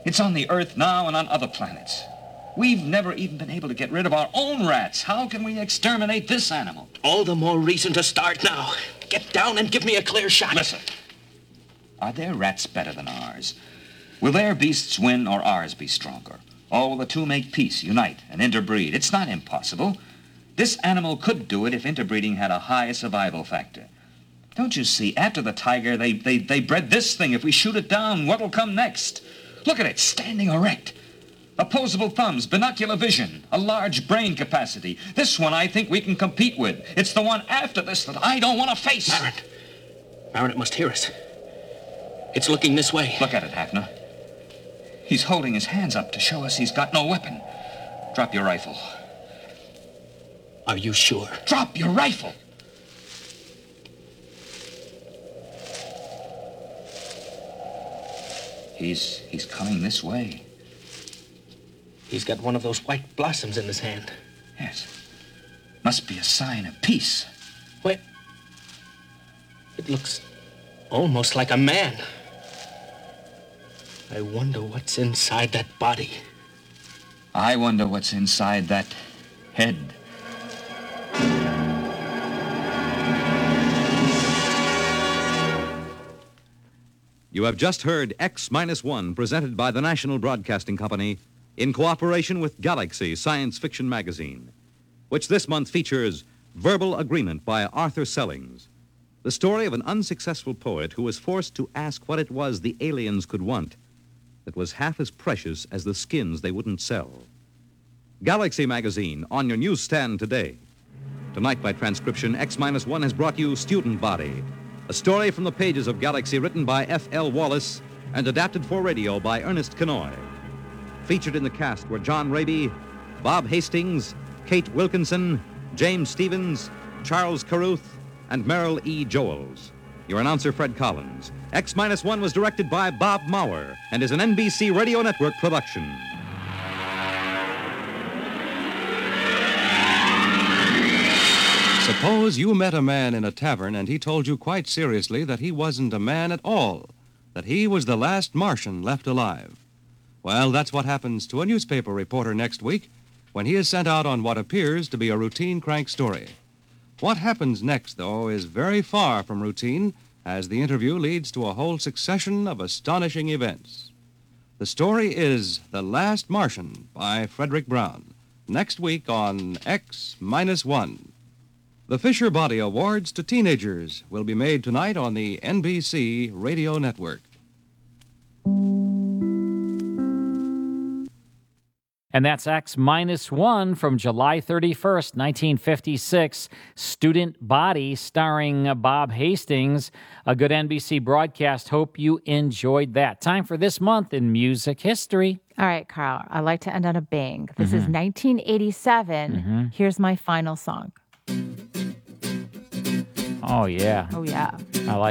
It's on the Earth now and on other planets. We've never even been able to get rid of our own rats. How can we exterminate this animal? All the more reason to start now. Get down and give me a clear shot. Listen. Are their rats better than ours? Will their beasts win or ours be stronger? Or will the two make peace, unite, and interbreed? It's not impossible. This animal could do it if interbreeding had a high survival factor. Don't you see, after the tiger, they bred this thing. If we shoot it down, what'll come next? Look at it, standing erect. Opposable thumbs, binocular vision, a large brain capacity. This one I think we can compete with. It's the one after this that I don't want to face. Marin, it must hear us. It's looking this way. Look at it, Hafner. He's holding his hands up to show us he's got no weapon. Drop your rifle. Are you sure? Drop your rifle! He's coming this way. He's got one of those white blossoms in his hand. Yes. Must be a sign of peace. Wait. It looks almost like a man. I wonder what's inside that body. I wonder what's inside that head. You have just heard X-1, presented by the National Broadcasting Company in cooperation with Galaxy Science Fiction Magazine, which this month features Verbal Agreement by Arthur Sellings, the story of an unsuccessful poet who was forced to ask what it was the aliens could want that was half as precious as the skins they wouldn't sell. Galaxy Magazine, on your newsstand today. Tonight, by transcription, X-1 has brought you Student Body, a story from the pages of Galaxy written by F.L. Wallace and adapted for radio by Ernest Kenoy. Featured in the cast were John Raby, Bob Hastings, Kate Wilkinson, James Stevens, Charles Carruth, and Merrill E. Joels. Your announcer, Fred Collins. X-1 was directed by Bob Maurer and is an NBC Radio Network production. Suppose you met a man in a tavern and he told you quite seriously that he wasn't a man at all, that he was the last Martian left alive. Well, that's what happens to a newspaper reporter next week when he is sent out on what appears to be a routine crank story. What happens next, though, is very far from routine, as the interview leads to a whole succession of astonishing events. The story is The Last Martian by Frederick Brown, next week on X-1. The Fisher Body Awards to Teenagers will be made tonight on the NBC Radio Network. And that's X-1 from July 31st, 1956. Student Body, starring Bob Hastings. A good NBC broadcast. Hope you enjoyed that. Time for this month in music history. All right, Carl, I like to end on a bang. This is 1987. Here's my final song. Oh, yeah. Oh, yeah.